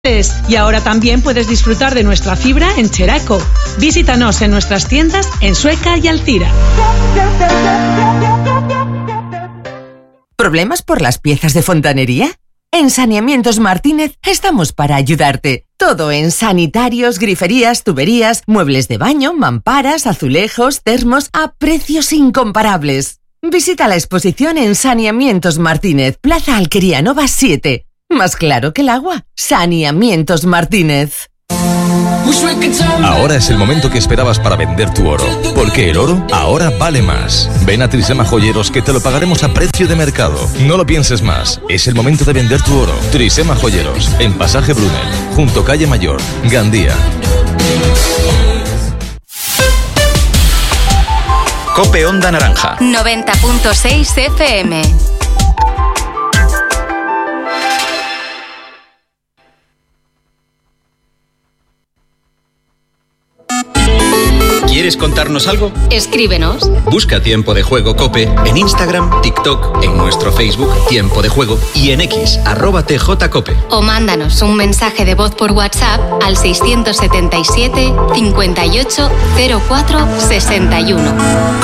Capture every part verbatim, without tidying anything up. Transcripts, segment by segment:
Y ahora también puedes disfrutar de nuestra fibra en Cheraco. Visítanos en nuestras tiendas en Sueca y Alcira. ¿Problemas por las piezas de fontanería? En Saneamientos Martínez estamos para ayudarte. Todo en sanitarios, griferías, tuberías, muebles de baño, mamparas, azulejos, termos, a precios incomparables. Visita la exposición en Saneamientos Martínez, Plaza Alquería Nova siete. Más claro que el agua. Saneamientos Martínez. Ahora es el momento que esperabas para vender tu oro, porque el oro ahora vale más. Ven a Trisema Joyeros que te lo pagaremos a precio de mercado. No lo pienses más, es el momento de vender tu oro. Trisema Joyeros, en Pasaje Brunel, junto Calle Mayor, Gandía. Cope Onda Naranja noventa punto seis F M. ¿Quieres contarnos algo? Escríbenos. Busca Tiempo de Juego COPE en Instagram, TikTok, en nuestro Facebook Tiempo de Juego y en X, arroba tjcope. O mándanos un mensaje de voz por WhatsApp al seiscientos setenta y siete, cincuenta y ocho, cero cuatro, sesenta y uno.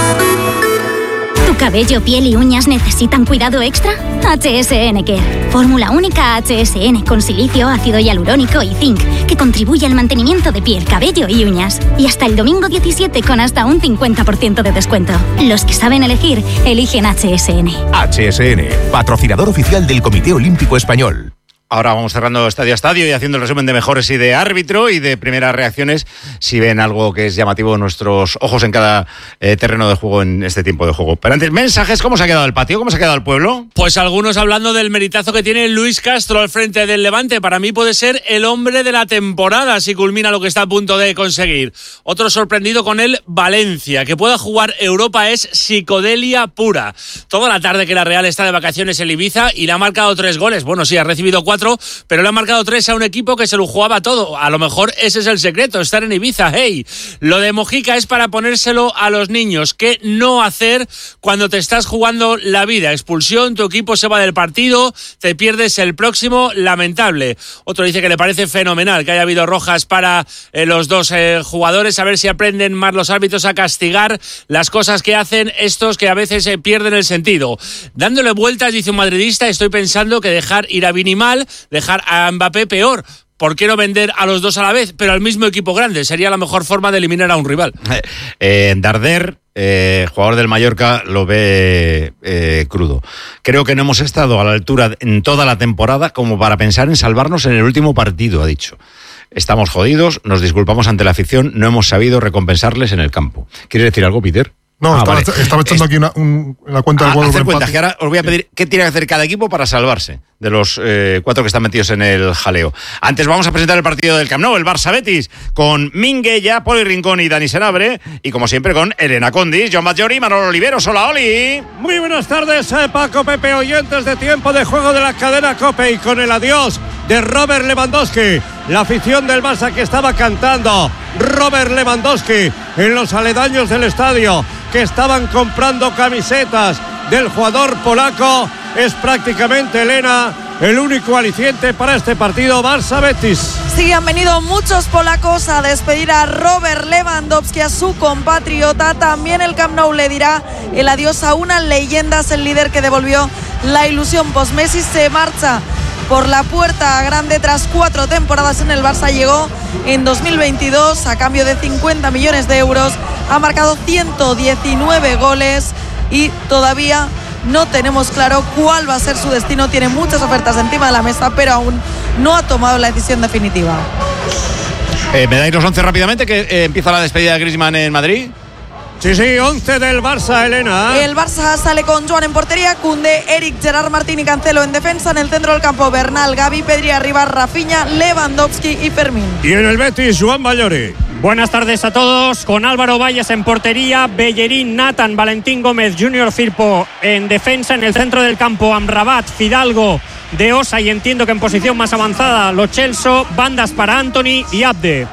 ¿Tu cabello, piel y uñas necesitan cuidado extra? H S N Care. Fórmula única H S N con silicio, ácido hialurónico y zinc, que contribuye al mantenimiento de piel, cabello y uñas. Y hasta el domingo diecisiete con hasta un cincuenta por ciento de descuento. Los que saben elegir, eligen H S N. H S N, patrocinador oficial del Comité Olímpico Español. Ahora vamos cerrando estadio a estadio y haciendo el resumen de mejores y de árbitro y de primeras reacciones, si ven algo que es llamativo, nuestros ojos en cada eh, terreno de juego en este tiempo de juego. Pero antes, mensajes, ¿cómo se ha quedado el patio? ¿Cómo se ha quedado el pueblo? Pues algunos hablando del meritazo que tiene Luis Castro al frente del Levante. Para mí puede ser el hombre de la temporada si culmina lo que está a punto de conseguir. Otro sorprendido con el Valencia. Que pueda jugar Europa es psicodelia pura. Toda la tarde que la Real está de vacaciones en Ibiza y le ha marcado tres goles. Bueno, sí, ha recibido cuatro, pero le ha marcado tres a un equipo que se lo jugaba todo. A lo mejor ese es el secreto, estar en Ibiza. Hey, lo de Mojica es para ponérselo a los niños. ¿Qué no hacer cuando te estás jugando la vida? Expulsión, tu equipo se va del partido, te pierdes el próximo, lamentable. Otro dice que le parece fenomenal que haya habido rojas para eh, los dos eh, jugadores, a ver si aprenden más los árbitros a castigar las cosas que hacen estos que a veces eh, pierden el sentido. Dándole vueltas, dice un madridista, estoy pensando que dejar ir a Vini mal, dejar a Mbappé peor. ¿Por qué no vender a los dos a la vez, pero al mismo equipo grande? Sería la mejor forma de eliminar a un rival. Eh, Darder, eh, jugador del Mallorca, lo ve eh, crudo. Creo que no hemos estado a la altura en toda la temporada como para pensar en salvarnos en el último partido, ha dicho. Estamos jodidos, nos disculpamos ante la afición, no hemos sabido recompensarles en el campo. ¿Quieres decir algo, Peter? No, ah, estaba, vale. estaba echando aquí una, un, la cuenta del a, juego. Hacer cuentas, que ahora os voy a pedir qué tiene que hacer cada equipo para salvarse de los eh, cuatro que están metidos en el jaleo. Antes vamos a presentar el partido del Camp Nou, el Barça-Betis, con Minguella, Poli Rincón y Dani Senabre, y como siempre con Elena Condis, John Batllori, Manolo Oliveros. Hola, Oli. Muy buenas tardes, eh, Paco, Pepe, oyentes de Tiempo de Juego de la cadena COPE, y con el adiós de Robert Lewandowski, la afición del Barça que estaba cantando Robert Lewandowski en los aledaños del estadio, que estaban comprando camisetas del jugador polaco, es prácticamente, Elena, el único aliciente para este partido Barça-Betis. Sí, han venido muchos polacos a despedir a Robert Lewandowski, a su compatriota. También el Camp Nou le dirá el adiós a una leyenda, es el líder que devolvió la ilusión post-Messi. Se marcha por la puerta grande tras cuatro temporadas en el Barça. Llegó en dos mil veintidós a cambio de cincuenta millones de euros, ha marcado ciento diecinueve goles y todavía no tenemos claro cuál va a ser su destino. Tiene muchas ofertas encima de la mesa, pero aún no ha tomado la decisión definitiva. Eh, ¿Me dais los once rápidamente, que eh, empieza la despedida de Griezmann en Madrid? Sí, sí, once del Barça, Elena. El Barça sale con Joan en portería, Koundé, Eric, Gerard Martín y Cancelo en defensa. En el centro del campo, Bernal, Gavi, Pedri, arriba, Rafinha, Lewandowski y Fermín. Y en el Betis, Joan Batllori. Buenas tardes a todos, con Álvaro Valles en portería, Bellerín, Nathan, Valentín Gómez, Junior Firpo en defensa. En el centro del campo, Amrabat, Fidalgo, De Osa y entiendo que en posición más avanzada, Lo Celso, bandas para Anthony y Abde.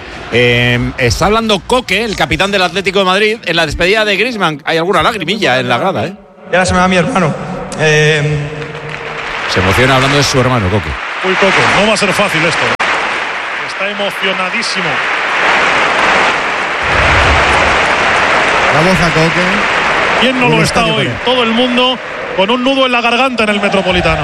Eh, está hablando Coque, el capitán del Atlético de Madrid, en la despedida de Griezmann. Hay alguna lagrimilla en la grada, ¿eh? Ya se me va mi hermano. Eh... Se emociona hablando de su hermano, Coque. Uy, Coque, no va a ser fácil esto. Está emocionadísimo. Vamos a Coque. ¿Quién no lo está hoy? Todo el mundo con un nudo en la garganta en el Metropolitano.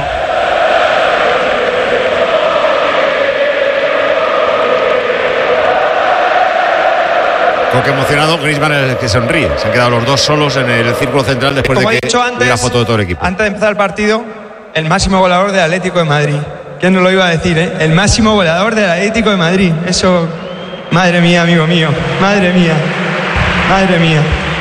Coque emocionado, Griezmann es el que sonríe. Se han quedado los dos solos en el círculo central después Como de he que dicho antes, de la foto de todo el equipo. Antes de empezar el partido, el máximo goleador del Atlético de Madrid. ¿Quién no lo iba a decir, eh? El máximo goleador del Atlético de Madrid. Eso, madre mía, amigo mío. Madre mía. Madre mía.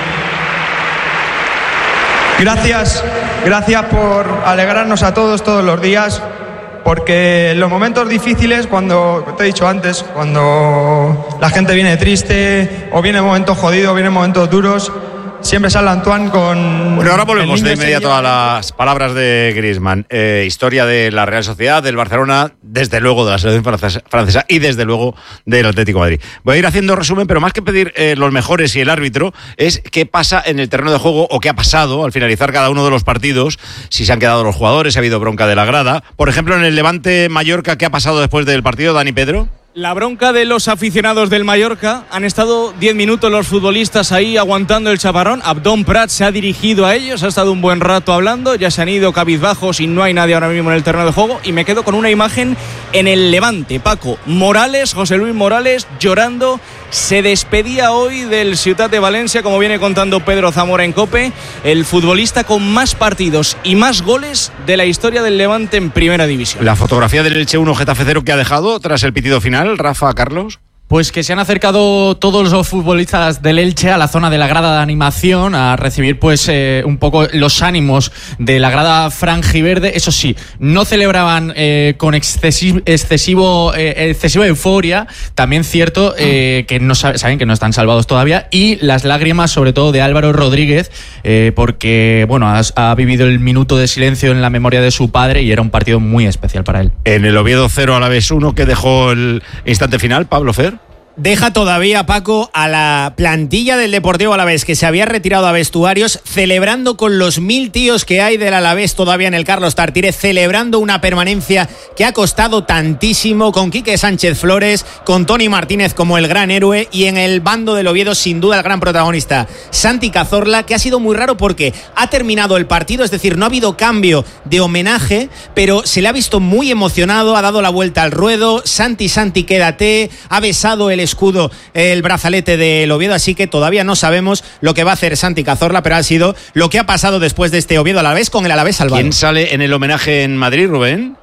Gracias, gracias por alegrarnos a todos todos los días. Porque en los momentos difíciles, cuando te he dicho antes, cuando la gente viene triste o viene momentos jodidos, vienen momentos duros, siempre sale Antoine con... Bueno, ahora volvemos de inmediato a las palabras de Griezmann. Eh, historia de la Real Sociedad, del Barcelona, desde luego de la selección francesa, francesa y desde luego del Atlético de Madrid. Voy a ir haciendo resumen, pero más que pedir eh, los mejores y el árbitro, es qué pasa en el terreno de juego o qué ha pasado al finalizar cada uno de los partidos, si se han quedado los jugadores, si ha habido bronca de la grada. Por ejemplo, en el Levante Mallorca, ¿qué ha pasado después del partido, Dani Pedro? La bronca de los aficionados del Mallorca. Han estado diez minutos los futbolistas ahí aguantando el chaparrón. Abdón Prat se ha dirigido a ellos, ha estado un buen rato hablando, ya se han ido cabizbajos y no hay nadie ahora mismo en el terreno de juego. Y me quedo con una imagen en el Levante, Paco. Morales, José Luis Morales, llorando. Se despedía hoy del Ciutat de Valencia, como viene contando Pedro Zamora en COPE, el futbolista con más partidos y más goles de la historia del Levante en Primera División. La fotografía del Elche uno Getafe cero que ha dejado tras el pitido final, Rafa, Carlos. Pues que se han acercado todos los futbolistas del Elche a la zona de la grada de animación a recibir pues eh, un poco los ánimos de la grada franjiverde. Eso sí, no celebraban eh, con excesivo, excesivo eh, excesiva euforia. También cierto eh, que no saben que no están salvados todavía, y las lágrimas sobre todo de Álvaro Rodríguez eh, porque bueno ha, ha vivido el minuto de silencio en la memoria de su padre y era un partido muy especial para él. En el Oviedo cero Alavés uno, que dejó el instante final, Pablo Fer. Deja todavía, Paco, a la plantilla del Deportivo Alavés, que se había retirado a vestuarios, celebrando con los mil tíos que hay del Alavés todavía en el Carlos Tartiere, celebrando una permanencia que ha costado tantísimo, con Quique Sánchez Flores, con Toni Martínez como el gran héroe, y en el bando del Oviedo, sin duda, el gran protagonista, Santi Cazorla, que ha sido muy raro porque ha terminado el partido, es decir, no ha habido cambio de homenaje, pero se le ha visto muy emocionado, ha dado la vuelta al ruedo, Santi, Santi, quédate, ha besado el escudo, el brazalete del Oviedo, así que todavía no sabemos lo que va a hacer Santi Cazorla, pero ha sido lo que ha pasado después de este Oviedo Alavés con el Alavés salvado. ¿Quién sale en el homenaje en Madrid, Rubén?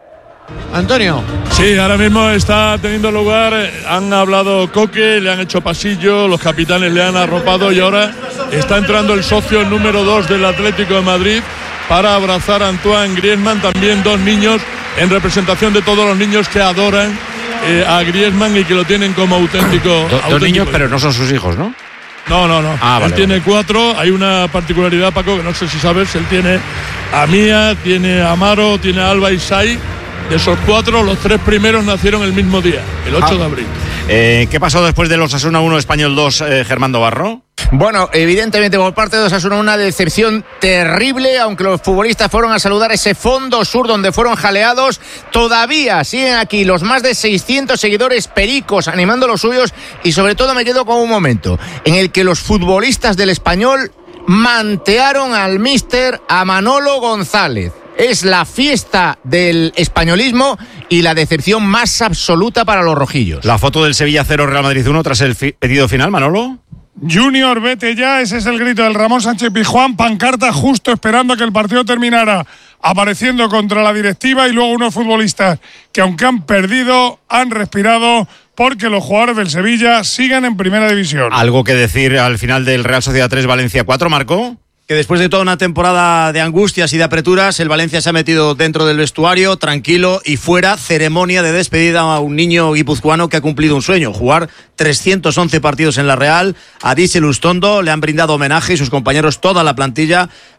Antonio. Sí, ahora mismo está teniendo lugar, han hablado Coque, le han hecho pasillo, los capitanes le han arropado y ahora está entrando el socio número dos del Atlético de Madrid para abrazar a Antoine Griezmann, también dos niños en representación de todos los niños que adoran Eh, a Griezmann y que lo tienen como auténtico. Do, auténtico. Dos niños, pero no son sus hijos, ¿no? No, no, no. Ah, vale, él tiene vale. cuatro. Hay una particularidad, Paco, que no sé si sabes. Él tiene a Mía, tiene a Amaro, tiene a Alba y Sai. De esos cuatro, los tres primeros nacieron el mismo día, el ocho ah. de abril. Eh, ¿Qué pasó después de los Osasuna uno, Español dos, eh, Germando Barro? Bueno, evidentemente por parte de Osasuna una decepción terrible, aunque los futbolistas fueron a saludar ese fondo sur donde fueron jaleados. Todavía siguen aquí los más de seiscientos seguidores pericos animando los suyos, y sobre todo me quedo con un momento en el que los futbolistas del Español mantearon al míster, a Manolo González. Es la fiesta del españolismo y la decepción más absoluta para los rojillos. La foto del Sevilla cero, Real Madrid uno tras el fi- pedido final, Manolo. Junior, vete ya, ese es el grito del Ramón Sánchez Pizjuán, pancarta justo esperando a que el partido terminara, apareciendo contra la directiva, y luego unos futbolistas que, aunque han perdido, han respirado porque los jugadores del Sevilla sigan en Primera División. ¿Algo que decir al final del Real Sociedad tres, Valencia cuatro, Marco? Que después de toda una temporada de angustias y de apreturas, el Valencia se ha metido dentro del vestuario, tranquilo, y fuera, ceremonia de despedida a un niño guipuzcoano que ha cumplido un sueño, jugar trescientos once partidos en la Real. A Dísel Ustondo le han brindado homenaje y sus compañeros, toda la plantilla,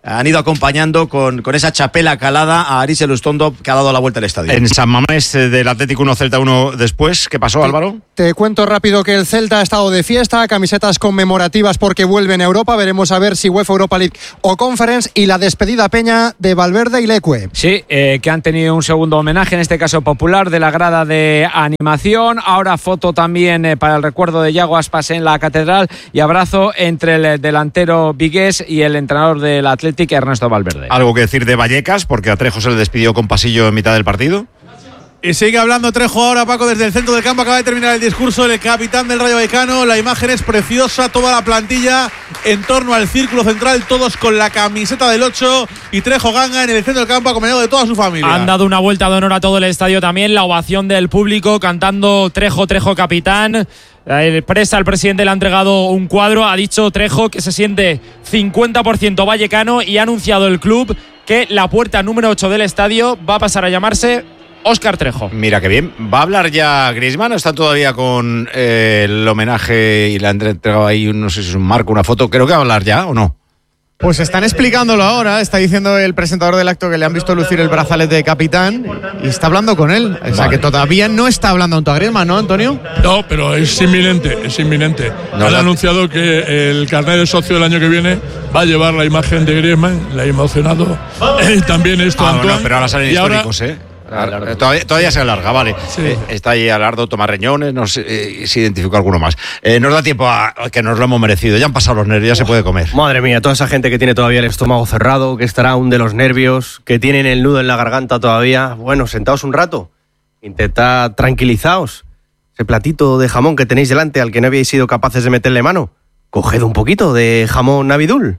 han ido acompañando con, con esa chapela calada a Aris Elustondo, que ha dado la vuelta al estadio. En San Mamés del Atlético uno Celta uno después, ¿qué pasó, Álvaro? Te cuento rápido que el Celta ha estado de fiesta, camisetas conmemorativas porque vuelven a Europa. Veremos a ver si UEFA Europa League o Conference, y la despedida peña de Valverde y Leque. Sí, eh, que han tenido un segundo homenaje, en este caso popular, de la grada de animación. Ahora foto también eh, para el recuerdo de Yago Aspas en la Catedral, y abrazo entre el delantero Vigués y el entrenador del Athletic, Ernesto Valverde. ¿Algo que decir de Vallecas? Porque a Trejo se le despidió con pasillo en mitad del partido. Y sigue hablando Trejo ahora, Paco, desde el centro del campo. Acaba de terminar el discurso del capitán del Rayo Vallecano. La imagen es preciosa, toda la plantilla en torno al círculo central, todos con la camiseta del ocho, y Trejo Ganga en el centro del campo acompañado de toda su familia. Han dado una vuelta de honor a todo el estadio también, la ovación del público cantando Trejo, Trejo capitán. El presa, el presidente le ha entregado un cuadro, ha dicho Trejo que se siente cincuenta por ciento vallecano, y ha anunciado el club que la puerta número ocho del estadio va a pasar a llamarse Óscar Trejo. Mira qué bien. ¿Va a hablar ya Griezmann o está todavía con eh, el homenaje y le han entregado ahí, no sé si es un marco, una foto? Creo que va a hablar ya, ¿o no? Pues están explicándolo ahora, está diciendo el presentador del acto que le han visto lucir el brazalete de capitán y está hablando con él. O sea, vale, que todavía no está hablando Antonio Griezmann, ¿no, Antonio? No, pero es inminente, es inminente. No, Han no. anunciado que el carnet de socio del año que viene va a llevar la imagen de Griezmann, le ha emocionado. Y también esto, ah, Antoine. Bueno, pero ahora salen y históricos, ahora, ¿eh? Todavía, todavía se alarga, vale. Sí. Eh, está ahí Alardo, Tomás Reñones, no sé eh, si identificó alguno más. Eh, nos da tiempo a que nos lo hemos merecido. Ya han pasado los nervios, ya oh, se puede comer. Madre mía, toda esa gente que tiene todavía el estómago cerrado, que estará aún de los nervios, que tienen el nudo en la garganta todavía. Bueno, sentaos un rato, intentad tranquilizaos. Ese platito de jamón que tenéis delante al que no habéis sido capaces de meterle mano, coged un poquito de jamón Navidul.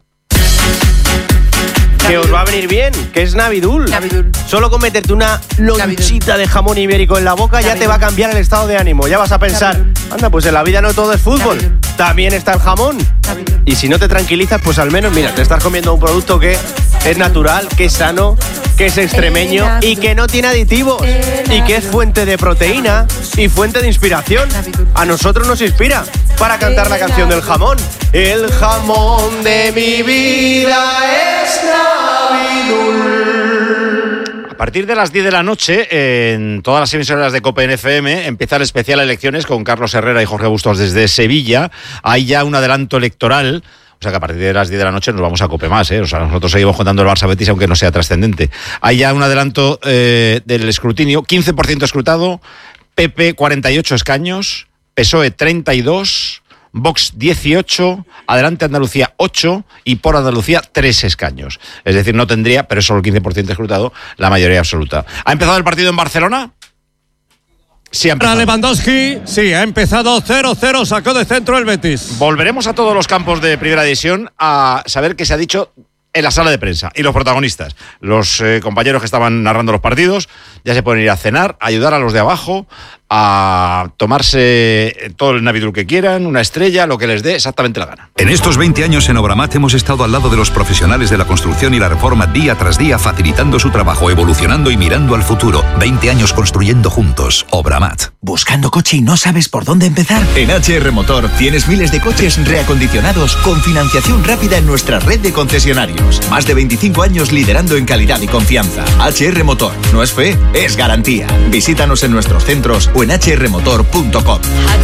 Que os va a venir bien, que es Navidul. Navidul. Solo con meterte una lonchita de jamón ibérico en la boca Navidul. Ya te va a cambiar el estado de ánimo. Ya vas a pensar, Navidul. Anda, pues en la vida no todo es fútbol. Navidul. También está el jamón. Navidul. Y si no te tranquilizas, pues al menos, mira, te estás comiendo un producto que es natural, que es sano, que es extremeño y que no tiene aditivos. Y que es fuente de proteína y fuente de inspiración. A nosotros nos inspira para cantar la canción del jamón. El jamón de mi vida es Navidul. A partir de las diez de la noche, en todas las emisoras de COPE en F M, empieza el especial Elecciones con Carlos Herrera y Jorge Bustos desde Sevilla. Hay ya un adelanto electoral. O sea que a partir de las diez de la noche nos vamos a COPE más, ¿eh? O sea, nosotros seguimos contando el Barça Betis aunque no sea trascendente. Hay ya un adelanto eh, del escrutinio, quince por ciento escrutado, P P cuarenta y ocho escaños, P S O E treinta y dos, Vox dieciocho, Adelante Andalucía ocho y Por Andalucía tres escaños. Es decir, no tendría, pero es solo el quince por ciento escrutado, la mayoría absoluta. ¿Ha empezado el partido en Barcelona? Sí, ha empezado. Lewandowski, sí, ha empezado cero cero, sacó de centro el Betis. Volveremos a todos los campos de Primera División a saber qué se ha dicho en la sala de prensa. Y los protagonistas, los eh, compañeros que estaban narrando los partidos, ya se pueden ir a cenar, a ayudar a los de abajo, a tomarse todo el Navidul que quieran, una estrella, lo que les dé exactamente la gana. En estos veinte años en Obramat hemos estado al lado de los profesionales de la construcción y la reforma día tras día, facilitando su trabajo, evolucionando y mirando al futuro. veinte años construyendo juntos. Obramat. ¿Buscando coche y no sabes por dónde empezar? En H R Motor tienes miles de coches reacondicionados con financiación rápida en nuestra red de concesionarios. Más de veinticinco años liderando en calidad y confianza. H R Motor. No es fe, es garantía. Visítanos en nuestros centros o en h r motor punto com.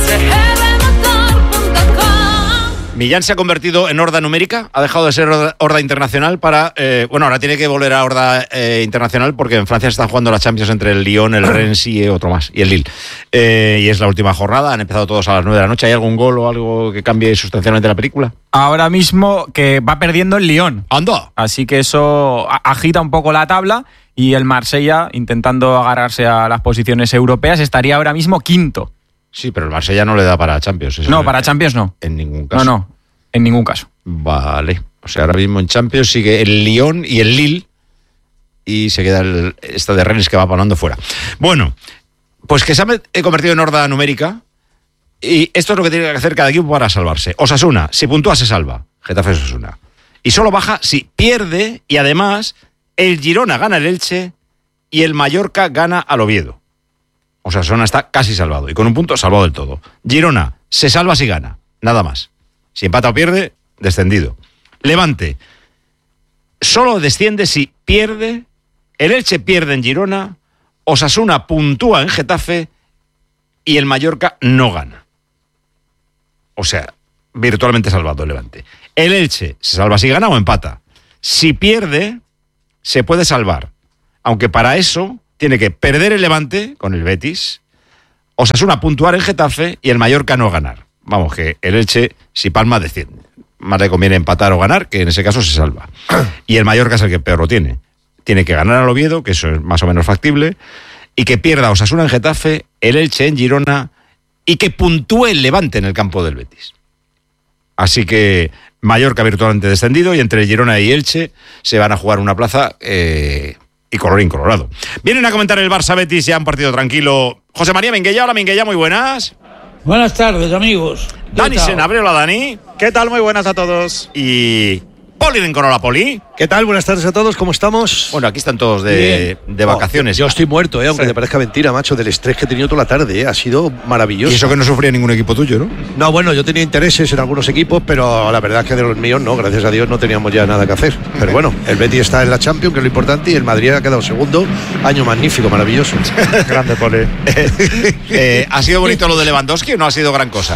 Millán se ha convertido en horda numérica, ha dejado de ser horda, horda internacional para... Eh, bueno, ahora tiene que volver a horda eh, internacional porque en Francia se están jugando la Champions entre el Lyon, el Rennes y otro más, y el Lille. Eh, y es la última jornada, han empezado todos a las nueve de la noche. ¿Hay algún gol o algo que cambie sustancialmente la película? Ahora mismo que va perdiendo el Lyon. ¡Anda! Así que eso agita un poco la tabla y el Marsella, intentando agarrarse a las posiciones europeas, estaría ahora mismo quinto. Sí, pero el Marsella no le da para Champions. Eso no, para Champions no. En ningún caso. No, no, en ningún caso. Vale. O sea, ahora mismo en Champions sigue el Lyon y el Lille y se queda el esta de Rennes que va parando fuera. Bueno, pues que se ha convertido en horda numérica y esto es lo que tiene que hacer cada equipo para salvarse. Osasuna, si puntúa se salva. Getafe Osasuna. Y solo baja si pierde y además el Girona gana el Elche y el Mallorca gana al Oviedo. Osasuna está casi salvado y con un punto salvado del todo. Girona se salva si gana, nada más. Si empata o pierde, descendido. Levante solo desciende si pierde, el Elche pierde en Girona, Osasuna puntúa en Getafe y el Mallorca no gana. O sea, virtualmente salvado el Levante. El Elche se salva si gana o empata. Si pierde, se puede salvar. Aunque para eso tiene que perder el Levante con el Betis, Osasuna puntuar en Getafe y el Mallorca no ganar. Vamos, que el Elche, si palma, desciende. Más le conviene empatar o ganar, que en ese caso se salva. Y el Mallorca es el que peor lo tiene. Tiene que ganar al Oviedo, que eso es más o menos factible, y que pierda Osasuna en Getafe, el Elche en Girona, y que puntúe el Levante en el campo del Betis. Así que Mallorca virtualmente descendido, y entre Girona y Elche se van a jugar una plaza eh, y colorín colorado. Vienen a comentar el Barça Betis, ya un partido tranquilo. José María Minguella, hola Minguella, muy buenas. Buenas tardes, amigos. Dani Senabre, hola Dani. ¿Qué tal? Muy buenas a todos. Y Poli Rincón, hola Poli. ¿Qué tal? Buenas tardes a todos, ¿cómo estamos? Bueno, aquí están todos de, de vacaciones. Oh, yo estoy muerto, ¿eh? aunque sí. te parezca mentira, macho, del estrés que he tenido toda la tarde, ¿eh? Ha sido maravilloso. Y eso que no sufría ningún equipo tuyo, ¿no? No, bueno, yo tenía intereses en algunos equipos, pero la verdad es que de los míos no, gracias a Dios no teníamos ya nada que hacer. Pero bueno, el Betis está en la Champions, que es lo importante, y el Madrid ha quedado segundo. Año magnífico, maravilloso. Grande, Poli. eh, ¿Ha sido bonito lo de Lewandowski o no ha sido gran cosa?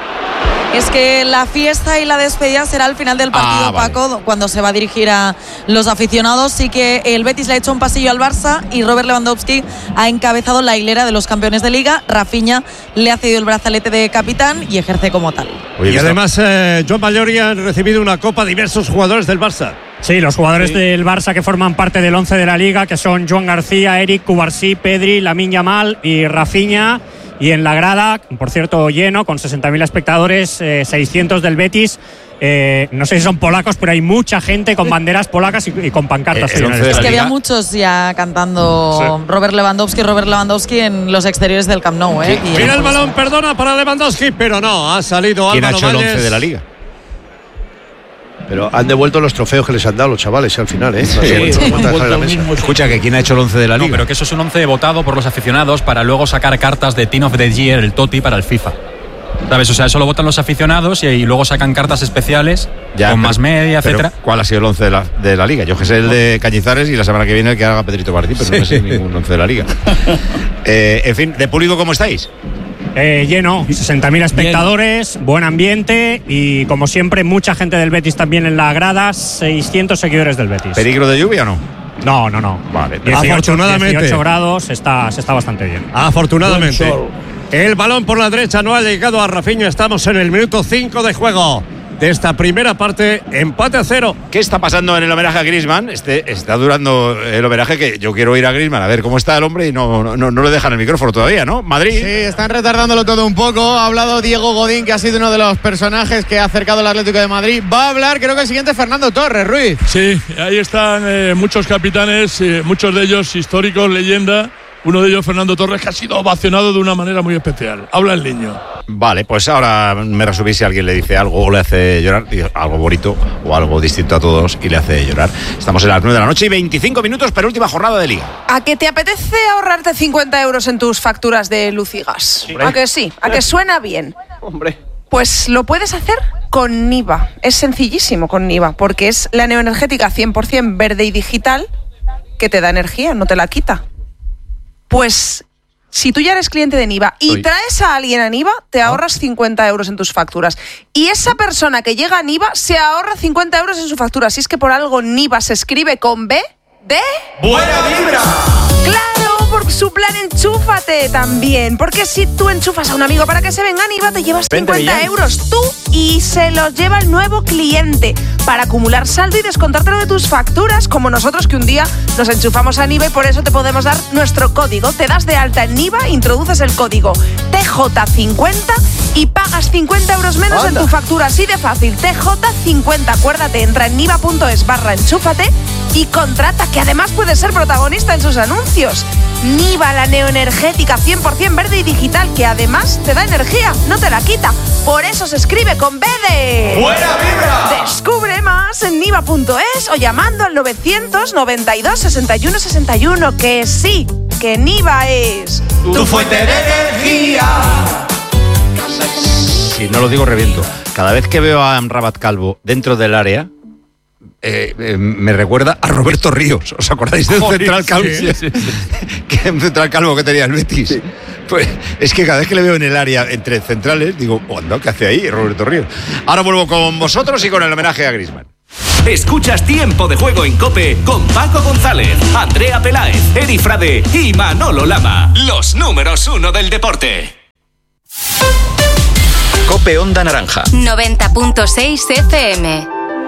Es que la fiesta y la despedida será al final del partido, ah, vale. Paco, cuando se va a dirigir a los aficionados. Sí que el Betis le ha hecho un pasillo al Barça y Robert Lewandowski ha encabezado la hilera de los campeones de Liga. Rafinha le ha cedido el brazalete de capitán y ejerce como tal. Oye, y además, eh, Joan Mallori han recibido una copa diversos jugadores del Barça. Sí, los jugadores sí. del Barça que forman parte del once de la Liga, que son Joan García, Eric, Cubarsí, Pedri, Lamine Yamal y Rafinha. Y en la grada, por cierto, lleno, con sesenta mil espectadores, eh, seiscientos del Betis. Eh, no sé si son polacos, pero hay mucha gente con banderas polacas y, y con pancartas. Eh, es que había muchos ya cantando sí. Robert Lewandowski, Robert Lewandowski en los exteriores del Camp Nou. ¿eh? Sí. Mira el balón, perdona, para Lewandowski, pero no, ha salido ¿Quién Álvaro ha hecho Valles? el once de la Liga? Pero han devuelto los trofeos que les han dado los chavales al final, ¿eh? Sí, sí, sí. Escucha, que ¿quién ha hecho el once de la Liga? No, pero que eso es un once votado por los aficionados para luego sacar cartas de Team of the Year, el Toti, para el FIFA. ¿Sabes? O sea, eso lo votan los aficionados y, y luego sacan cartas especiales ya, con pero, más media, etcétera. ¿Cuál ha sido el once de la, de la Liga? Yo que sé el de Cañizares y la semana que viene el que haga Pedrito Martín, pero sí. no sé ningún once de la Liga. eh, en fin, de Pulido, ¿cómo estáis? Eh, lleno, sesenta mil espectadores, lleno. Buen ambiente y como siempre mucha gente del Betis también en la grada, seiscientos seguidores del Betis. ¿Peligro de lluvia o no? No, no, no. Vale. dieciocho, Afortunadamente. dieciocho grados, está, se está bastante bien. Afortunadamente. El balón por la derecha no ha llegado a Rafinha, estamos en el minuto cinco de juego de esta primera parte, empate a cero. ¿Qué está pasando en el homenaje a Griezmann? Este, está durando el homenaje que yo quiero ir a Griezmann a ver cómo está el hombre y no, no, no le dejan el micrófono todavía, ¿no? Madrid. Sí, están retardándolo todo un poco. Ha hablado Diego Godín, que ha sido uno de los personajes que ha acercado al Atlético de Madrid. Va a hablar, creo que el siguiente, Fernando Torres, Ruiz. Sí, ahí están eh, muchos capitanes, eh, muchos de ellos históricos, leyenda. Uno de ellos, Fernando Torres, que ha sido ovacionado de una manera muy especial. Habla el niño. Vale, pues ahora me resumí si alguien le dice algo o le hace llorar, algo bonito o algo distinto a todos y le hace llorar. Estamos en las nueve de la noche y veinticinco minutos, penúltima jornada de Liga. ¿A que te apetece ahorrarte cincuenta euros en tus facturas de luz y gas? Sí. ¿A que sí? ¿A que suena bien? Hombre. Pues lo puedes hacer con Niva. Es sencillísimo con Niva, porque es la neoenergética cien por ciento verde y digital que te da energía, no te la quita. Pues si tú ya eres cliente de Niva y Uy. traes a alguien a Niva, te ahorras cincuenta euros en tus facturas. Y esa persona que llega a Niva se ahorra cincuenta euros en su factura. Si es que por algo Niva se escribe con B de... ¡Buena vibra! ¡Claro! Por su plan Enchúfate también. Porque si tú enchufas a un amigo para que se venga a Niva, te llevas cincuenta euros tú y se los lleva el nuevo cliente para acumular saldo y descontártelo de tus facturas, como nosotros que un día nos enchufamos a Niva y por eso te podemos dar nuestro código. Te das de alta en Niva, introduces el código T J cincuenta y pagas cincuenta euros menos Anda. en tu factura. Así de fácil, T J cincuenta. Acuérdate, entra en niva.es barra enchúfate y contrata, que además puedes ser protagonista en sus anuncios. Niva, la neoenergética cien por ciento verde y digital, que además te da energía, no te la quita. Por eso se escribe con B de... ¡Buena vibra! Descubre más en niva punto es o llamando al novecientos noventa y dos sesenta y uno sesenta y uno, que sí, que Niva es... Tu, tu fuente de energía. Si no lo digo, reviento. Cada vez que veo a Amrabat Calvo dentro del área, eh, eh, me recuerda a Roberto Ríos. ¿Os acordáis del Joder, central calvo? sí, sí, sí. Que un central calvo que tenía el Betis. Sí. Pues es que cada vez que le veo en el área entre centrales, digo, oh, no, ¿qué hace ahí Roberto Ríos? Ahora vuelvo con vosotros y con el homenaje a Griezmann. Escuchas Tiempo de Juego en COPE con Paco González, Andrea Peláez, Eri Frade y Manolo Lama. Los números uno del deporte. COPE Onda Naranja. noventa punto seis F M.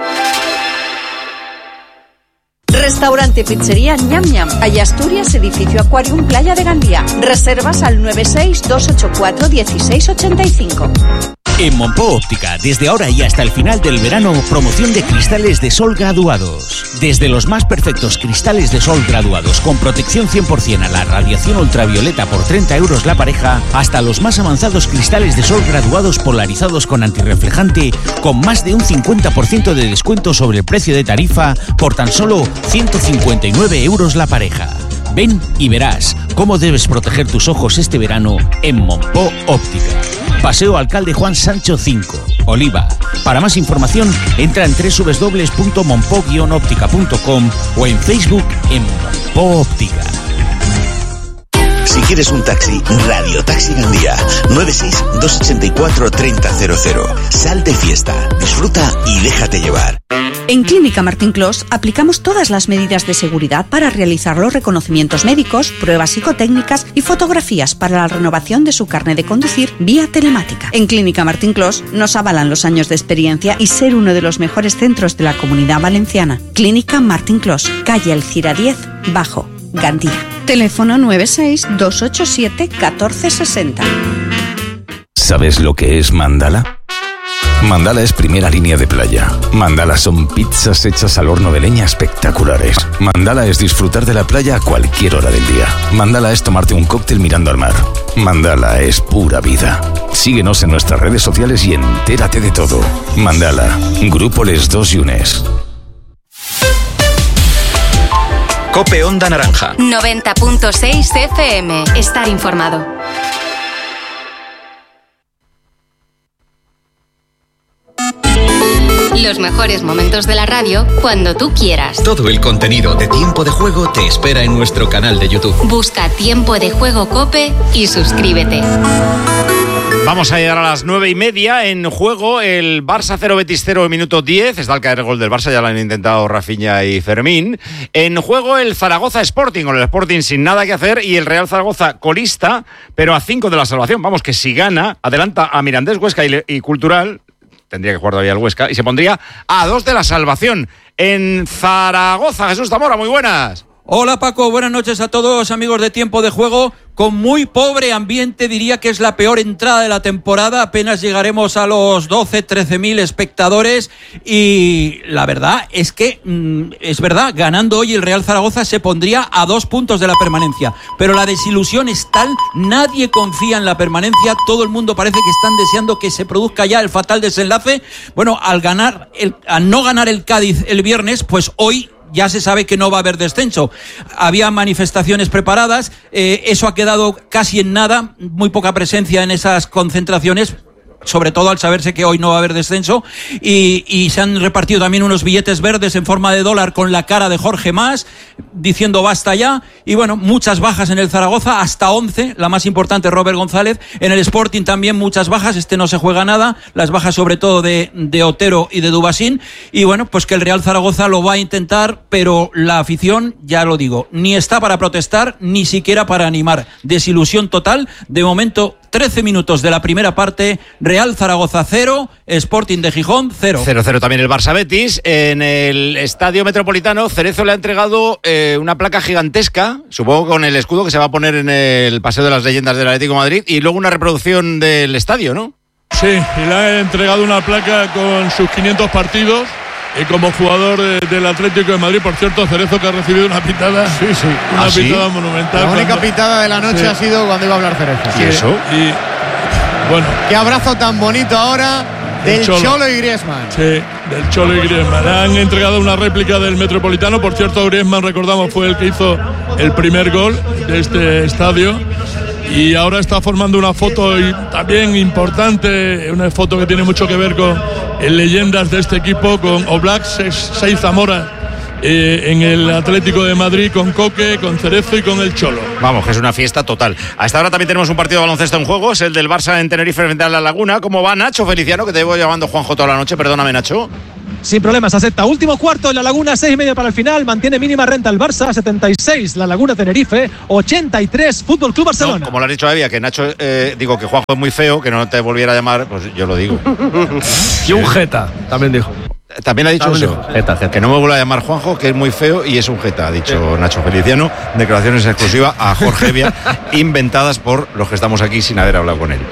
Restaurante Pizzería Ñam Ñam. Calle Asturias, edificio Aquarium, Playa de Gandía. Reservas al nueve seis dos ocho cuatro uno seis ocho cinco. En Monpó Óptica, desde ahora y hasta el final del verano, promoción de cristales de sol graduados. Desde los más perfectos cristales de sol graduados con protección cien por ciento a la radiación ultravioleta por treinta euros la pareja, hasta los más avanzados cristales de sol graduados polarizados con antirreflejante con más de un cincuenta por ciento de descuento sobre el precio de tarifa por tan solo ciento cincuenta y nueve euros la pareja. Ven y verás cómo debes proteger tus ojos este verano en Monpó Óptica. Paseo Alcalde Juan Sancho cinco, Oliva. Para más información, entra en doble u doble u doble u punto monpó guion óptica punto com o en Facebook en Monpó Óptica. Si quieres un taxi, Radio Taxi Gandía. nueve seis dos ocho cuatro tres cero cero cero. Sal de fiesta, disfruta y déjate llevar. En Clínica Martín Clos aplicamos todas las medidas de seguridad para realizar los reconocimientos médicos, pruebas psicotécnicas y fotografías para la renovación de su carnet de conducir vía telemática. En Clínica Martín Clos nos avalan los años de experiencia y ser uno de los mejores centros de la Comunidad Valenciana. Clínica Martín Clos, calle Alcira diez, Bajo, Gandía. Teléfono nueve seis dos ocho siete uno cuatro seis cero. ¿Sabes lo que es Mandala? Mandala es primera línea de playa. Mandala son pizzas hechas al horno de leña espectaculares. Mandala es disfrutar de la playa a cualquier hora del día. Mandala es tomarte un cóctel mirando al mar. Mandala es pura vida. Síguenos en nuestras redes sociales y entérate de todo. Mandala, Grupo Les Dos Yunes. COPE Onda Naranja. noventa punto seis F M. Estar informado. Los mejores momentos de la radio cuando tú quieras. Todo el contenido de Tiempo de Juego te espera en nuestro canal de YouTube. Busca Tiempo de Juego COPE y suscríbete. Vamos a llegar a las nueve y media. En juego el Barça cero, Betis cero, minuto diez. Está al caer el gol del Barça, ya lo han intentado Rafinha y Fermín. En juego el Zaragoza Sporting, con el Sporting sin nada que hacer, y el Real Zaragoza colista, pero a cinco de la salvación. Vamos, que si gana, adelanta a Mirandés, Huesca y, y Cultural. Tendría que jugar todavía el Huesca y se pondría a dos de la salvación. En Zaragoza, Jesús Zamora, muy buenas. Hola Paco, buenas noches a todos amigos de Tiempo de Juego. Con muy pobre ambiente, diría que es la peor entrada de la temporada. Apenas llegaremos a los doce, trece mil espectadores y la verdad es que, mmm, es verdad, ganando hoy el Real Zaragoza se pondría a dos puntos de la permanencia. Pero la desilusión es tal, nadie confía en la permanencia, todo el mundo parece que están deseando que se produzca ya el fatal desenlace. Bueno, al ganar, el, al no ganar el Cádiz el viernes, pues hoy ya se sabe que no va a haber descenso. Había manifestaciones preparadas, eh, eso ha quedado casi en nada, muy poca presencia en esas concentraciones, sobre todo al saberse que hoy no va a haber descenso, y, y se han repartido también unos billetes verdes en forma de dólar con la cara de Jorge Mas, diciendo basta ya, y bueno, muchas bajas en el Zaragoza, hasta once, la más importante Robert González. En el Sporting también muchas bajas, este no se juega nada, las bajas sobre todo de, de Otero y de Dubasín, y bueno, pues que el Real Zaragoza lo va a intentar, pero la afición, ya lo digo, ni está para protestar, ni siquiera para animar. Desilusión total, de momento trece minutos de la primera parte, Real Zaragoza cero, Sporting de Gijón cero. cero cero también el Barça Betis. En el Estadio Metropolitano, Cerezo le ha entregado eh, una placa gigantesca, supongo con el escudo que se va a poner en el Paseo de las Leyendas del Atlético de Madrid, y luego una reproducción del estadio, ¿no? Sí, y le ha entregado una placa con sus quinientos partidos. Y como jugador de, del Atlético de Madrid, por cierto, Cerezo, que ha recibido una pitada, sí, sí. una ¿Ah, pitada sí? monumental. La única cuando, pitada de la noche sí. ha sido cuando iba a hablar Cerezo. ¿Y eso? Y bueno. Qué abrazo tan bonito ahora del Cholo. Cholo y Griezmann. Sí, del Cholo y Griezmann. Han entregado una réplica del Metropolitano. Por cierto, Griezmann, recordamos, fue el que hizo el primer gol de este estadio. y ahora está formando una foto y también importante, una foto que tiene mucho que ver con leyendas de este equipo, con Oblak, seis Zamora eh, en el Atlético de Madrid, con Coque, con Cerezo y con el Cholo. Vamos, que es una fiesta total. A esta hora también tenemos un partido de baloncesto en juego, es el del Barça en Tenerife frente a La Laguna. ¿Cómo va Nacho Feliciano? Que te llevo llamando Juanjo toda la noche, perdóname Nacho. Sin problemas, acepta. Último cuarto en La Laguna, seis y medio para el final. Mantiene mínima renta el Barça, setenta y seis La Laguna Tenerife, ochenta y tres Fútbol Club Barcelona. No, como lo has dicho Evia, que Nacho, eh, digo que Juanjo es muy feo, que no te volviera a llamar, pues yo lo digo. Y un jeta, también dijo. También ha dicho También eso. dijo. Jeta, jeta. Que no me vuelva a llamar Juanjo, que es muy feo y es un jeta, ha dicho Nacho Feliciano. Declaraciones exclusivas a Jorge Evia, inventadas por los que estamos aquí sin haber hablado con él.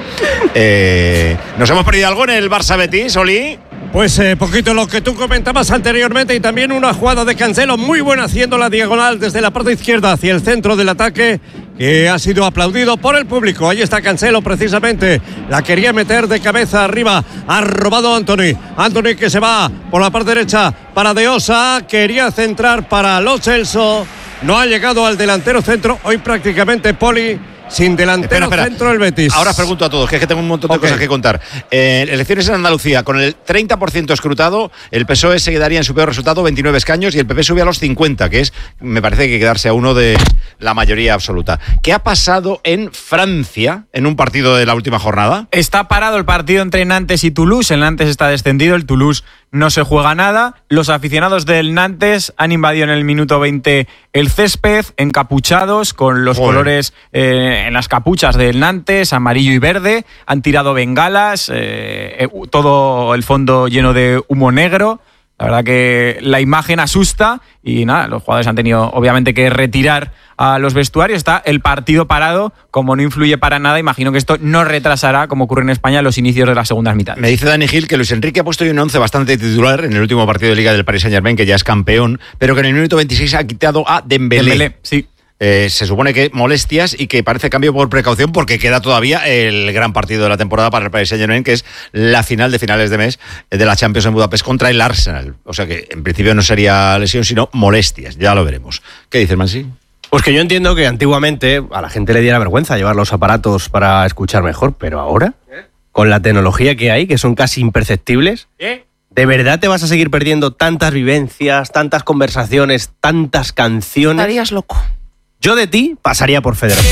Eh, ¿Nos hemos perdido algo en el Barça Betis, Oli? Pues eh, poquito lo que tú comentabas anteriormente y también una jugada de Cancelo muy buena haciendo la diagonal desde la parte izquierda hacia el centro del ataque que ha sido aplaudido por el público. Ahí está Cancelo precisamente, la quería meter de cabeza arriba, ha robado Anthony. Anthony que se va por la parte derecha para De Osa, quería centrar para Lo Celso, no ha llegado al delantero centro, hoy prácticamente Poli sin delantero espera, espera. centro el Betis. Ahora os pregunto a todos, que es que tengo un montón de okay. cosas que contar. Eh, elecciones en Andalucía, con el treinta por ciento escrutado, el P S O E se quedaría en su peor resultado, veintinueve escaños, y el P P sube a los cincuenta, que es, me parece que quedarse a uno de la mayoría absoluta. ¿Qué ha pasado en Francia en un partido de la última jornada? Está parado el partido entre Nantes y Toulouse. El Nantes está descendido, el Toulouse no se juega nada. Los aficionados del Nantes han invadido en el minuto veinte el césped, encapuchados, con los Joder. colores eh, en las capuchas del Nantes, amarillo y verde. Han tirado bengalas, eh, todo el fondo lleno de humo negro. La verdad que la imagen asusta y nada, los jugadores han tenido obviamente que retirar a los vestuarios. Está el partido parado, como no influye para nada, imagino que esto no retrasará, como ocurre en España, los inicios de las segundas mitades. Me dice Dani Gil que Luis Enrique ha puesto hoy un once bastante titular en el último partido de Liga del Paris Saint-Germain, que ya es campeón, pero que en el minuto veintiséis ha quitado a Dembélé. Dembélé, sí. Eh, se supone que molestias y que parece cambio por precaución porque queda todavía el gran partido de la temporada para el Paris Saint-Germain, que es la final de finales de mes de la Champions en Budapest contra el Arsenal. O sea que en principio no sería lesión, sino molestias. Ya lo veremos. ¿Qué dice Mansi? Pues que yo entiendo que antiguamente a la gente le diera vergüenza llevar los aparatos para escuchar mejor, pero ahora, ¿Eh? con la tecnología que hay, que son casi imperceptibles, ¿Eh? ¿de verdad te vas a seguir perdiendo tantas vivencias, tantas conversaciones, tantas canciones? Estarías loco. Yo de ti pasaría por Federación.